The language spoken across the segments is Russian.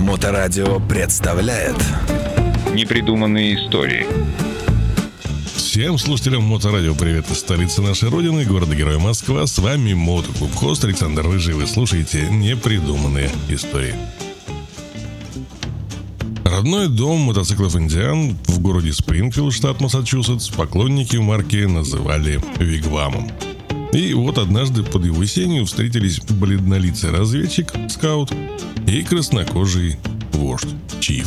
Моторадио представляет Непридуманные истории. Всем слушателям Моторадио привет из столицы нашей родины, города-героя Москва. С вами Мотоклуб Хост Александр Рыжий. Вы слушаете Непридуманные истории. Родной дом мотоциклов «Индиан» в городе Спрингфилд, штат Массачусетс, поклонники марки называли «Вигвамом». И вот однажды под его сенью встретились бледнолицый разведчик, скаут, и краснокожий вождь, чиф.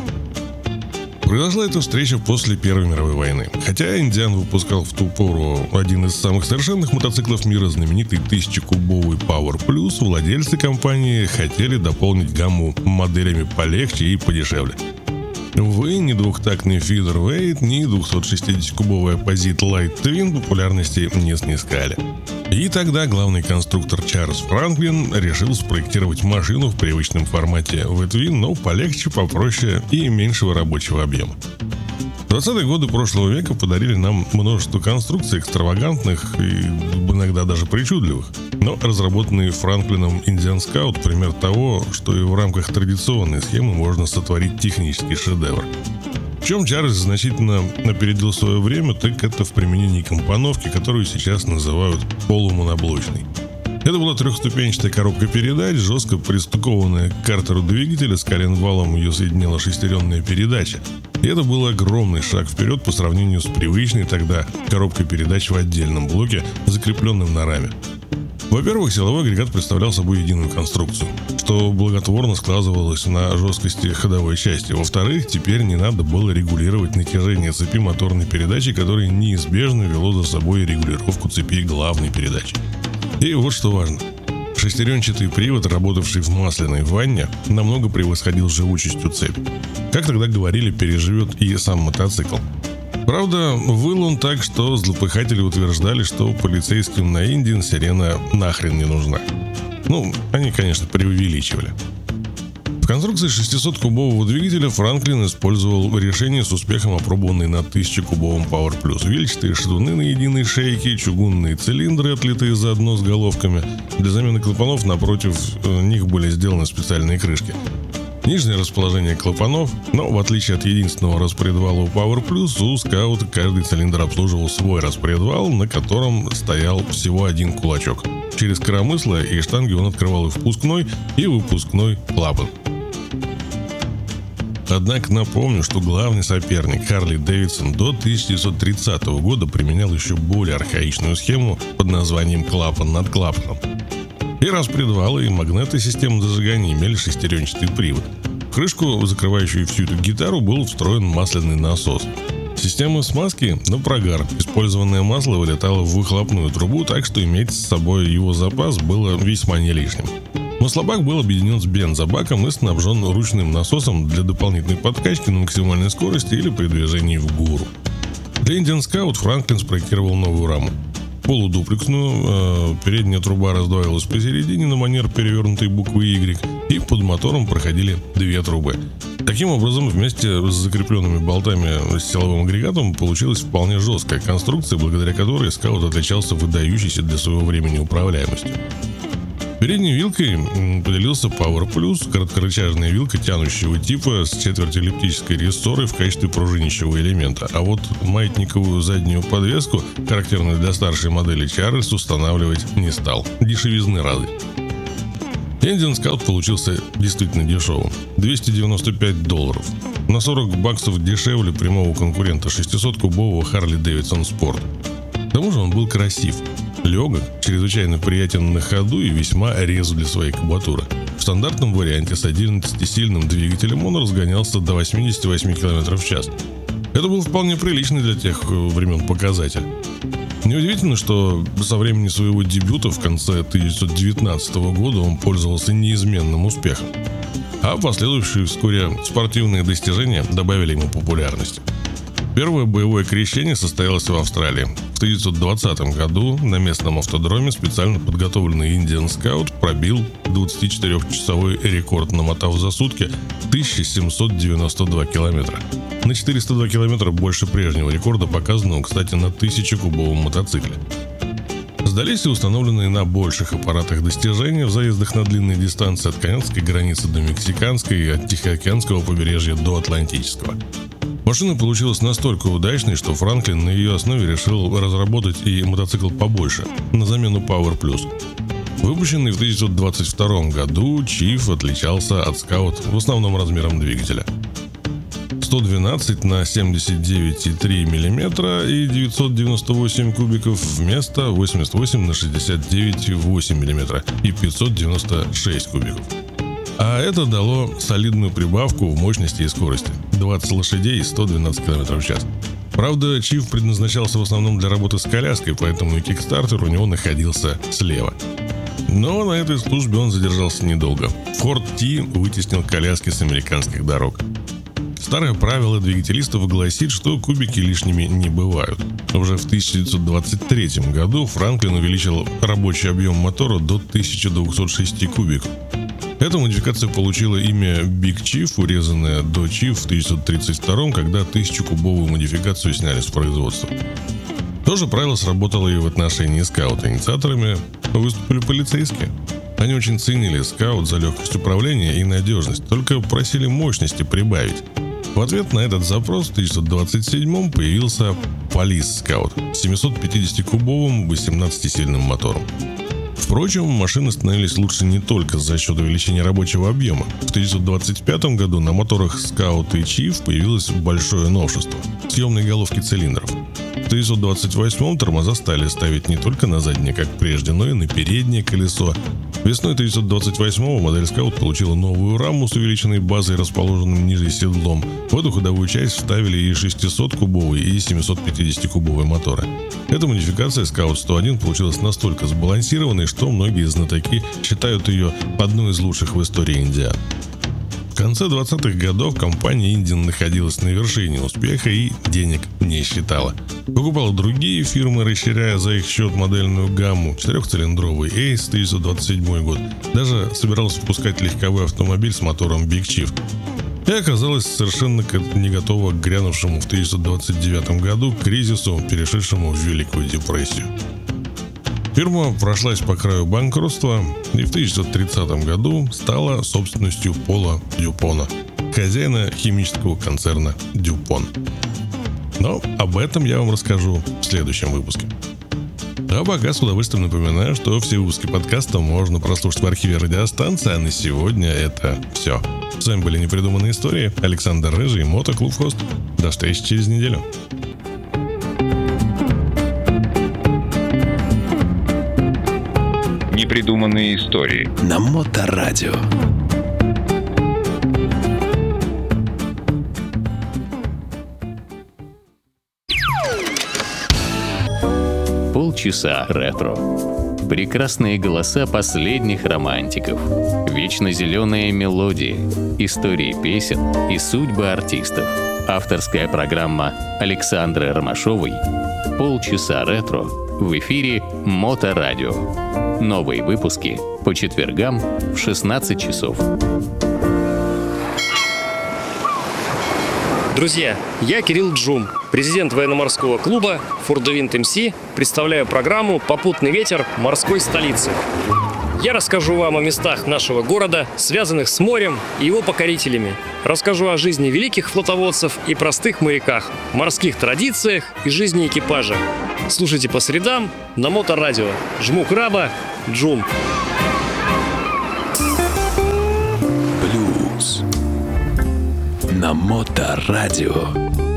Произошла эта встреча после Первой мировой войны. Хотя «Индиан» выпускал в ту пору один из самых совершенных мотоциклов мира, знаменитый 1000-кубовый Power Plus, владельцы компании хотели дополнить гамму моделями полегче и подешевле. Увы, ни двухтактный Featherweight, ни 260-кубовый Opposite Light Twin популярности не снискали. И тогда главный конструктор Чарльз Франклин решил спроектировать машину в привычном формате V-Twin, но полегче, попроще и меньшего рабочего объема. 20-е годы прошлого века подарили нам множество конструкций экстравагантных и иногда даже причудливых. Но разработанный Франклином Indian Scout — пример того, что и в рамках традиционной схемы можно сотворить технический шедевр. В чем Чарльз значительно опередил свое время, так это в применении компоновки, которую сейчас называют полумоноблочной. Это была трехступенчатая коробка передач, жестко пристыкованная к картеру двигателя, с коленвалом ее соединяла шестеренная передача. И это был огромный шаг вперед по сравнению с привычной тогда коробкой передач в отдельном блоке, закрепленным на раме. Во-первых, силовой агрегат представлял собой единую конструкцию, что благотворно сказывалось на жесткости ходовой части. Во-вторых, теперь не надо было регулировать натяжение цепи моторной передачи, которое неизбежно вело за собой регулировку цепи главной передачи. И вот что важно. Шестеренчатый привод, работавший в масляной ванне, намного превосходил живучестью цепь. Как тогда говорили, переживет и сам мотоцикл. Правда, выл он так, что злопыхатели утверждали, что полицейским на Индиан сирена нахрен не нужна. Они, конечно, преувеличивали. В конструкции 600-кубового двигателя Франклин использовал решение с успехом опробованное на 1000-кубовом Power Plus. Вильчатые шатуны на единой шейке, чугунные цилиндры, отлитые заодно с головками. Для замены клапанов напротив них были сделаны специальные крышки. Нижнее расположение клапанов, но в отличие от единственного распредвала у Power Plus, у Scout каждый цилиндр обслуживал свой распредвал, на котором стоял всего один кулачок. Через коромысло и штанги он открывал и впускной, и выпускной клапан. Однако напомню, что главный соперник Harley-Davidson до 1930 года применял еще более архаичную схему под названием клапан над клапаном. И распредвалы, и магнеты системы зажигания имели шестеренчатый привод. В крышку, закрывающую всю эту гитару, был встроен масляный насос. Система смазки на прогар. Использованное масло вылетало в выхлопную трубу, так что иметь с собой его запас было весьма не лишним. Маслобак был объединен с бензобаком и снабжен ручным насосом для дополнительной подкачки на максимальной скорости или при движении в гору. Для Indian Scout Франклин спроектировал новую раму. Полудуплексную, передняя труба раздваивалась посередине на манер перевернутой буквы Y, и под мотором проходили две трубы. Таким образом, вместе с закрепленными болтами с силовым агрегатом получилась вполне жесткая конструкция, благодаря которой Скаут отличался выдающейся для своего времени управляемостью. Передней вилкой поделился Power Plus, короткорычажная вилка тянущего типа с четвертьэллиптической рессорой в качестве пружинищего элемента. А вот маятниковую заднюю подвеску, характерную для старшей модели, Чарльз устанавливать не стал. Дешевизны ради. Indian Scout получился действительно дешевым. $295. На $40 дешевле прямого конкурента 600-кубового Harley-Davidson Sport. К тому же он был красив, легок, чрезвычайно приятен на ходу и весьма резв для своей кубатуры. В стандартном варианте с 11-сильным двигателем он разгонялся до 88 км в час. Это был вполне приличный для тех времен показатель. Неудивительно, что со времени своего дебюта в конце 1919 года он пользовался неизменным успехом, а последующие вскоре спортивные достижения добавили ему популярности. Первое боевое крещение состоялось в Австралии. В 1920 году на местном автодроме специально подготовленный Indian Scout пробил 24-часовой рекорд, намотав за сутки 1792 километра. На 402 километра больше прежнего рекорда, показанного, кстати, на 1000-кубовом мотоцикле. Сдались и установленные на больших аппаратах достижения в заездах на длинные дистанции от канадской границы до мексиканской и от Тихоокеанского побережья до Атлантического. Машина получилась настолько удачной, что Франклин на ее основе решил разработать и мотоцикл побольше, на замену Power Plus. Выпущенный в 1922 году, Chief отличался от Scout в основном размером двигателя. 112 на 79,3 мм и 998 кубиков вместо 88 на 69,8 мм и 596 кубиков. А это дало солидную прибавку в мощности и скорости – 20 лошадей и 112 км в час. Правда, Chief предназначался в основном для работы с коляской, поэтому и кикстартер у него находился слева. Но на этой службе он задержался недолго. Ford T вытеснил коляски с американских дорог. Старое правило двигателистов гласит, что кубики лишними не бывают. Уже в 1923 году Франклин увеличил рабочий объем мотора до 1206 кубиков. Эта модификация получила имя Big Chief, урезанная до Chief в 1932, когда 1000-кубовую модификацию сняли с производства. То же правило сработало и в отношении Scout. Инициаторами выступили полицейские. Они очень ценили Scout за легкость управления и надежность, только просили мощности прибавить. В ответ на этот запрос в 1927 появился Police Scout с 750-кубовым 18-сильным мотором. Впрочем, машины становились лучше не только за счет увеличения рабочего объема. В 1925 году на моторах Scout и Chief появилось большое новшество – съемные головки цилиндров. В 1928 тормоза стали ставить не только на заднее, как прежде, но и на переднее колесо. Весной 1928 модель Scout получила новую раму с увеличенной базой, расположенным ниже седлом. В эту ходовую часть вставили и 600-кубовый, и 750-кубовый моторы. Эта модификация Scout 101 получилась настолько сбалансированной, что многие знатоки считают ее одной из лучших в истории Индиан. В конце 20-х годов компания Indian находилась на вершине успеха и денег не считала. Покупала другие фирмы, расширяя за их счет модельную гамму. 4-цилиндровый Ace 1927 год. Даже собирался выпускать легковой автомобиль с мотором Big Chief. И оказалась совершенно не готова к грянувшему в 1929 году кризису, перешедшему в Великую депрессию. Фирма прошлась по краю банкротства и в 1930 году стала собственностью Пола Дюпона, хозяина химического концерна Дюпон. Но об этом я вам расскажу в следующем выпуске. А пока с удовольствием напоминаю, что все выпуски подкаста можно прослушать в архиве радиостанции, а на сегодня это все. С вами были «Непридуманные истории», Александр Рыжий, Мотоклуб Хост. До встречи через неделю. Непридуманные истории на Моторадио. Полчаса ретро. Прекрасные голоса последних романтиков. Вечно зеленые мелодии. Истории песен и судьбы артистов. Авторская программа Александры Ромашовой «Полчаса ретро» в эфире Моторадио. Новые выпуски по четвергам в 16 часов. Друзья, я Кирилл Джум, президент военно-морского клуба «Фордвинд МС», представляю программу «Попутный ветер морской столицы». Я расскажу вам о местах нашего города, связанных с морем и его покорителями. Расскажу о жизни великих флотоводцев и простых моряках, морских традициях и жизни экипажа. Слушайте по средам на Моторадио. Жму краба, Джум. Блюз на Моторадио.